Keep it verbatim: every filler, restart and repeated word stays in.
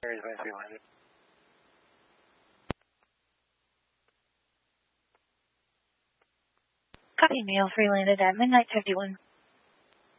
Aries West, we landed. Copy, Mail three landed at midnight fifty-one.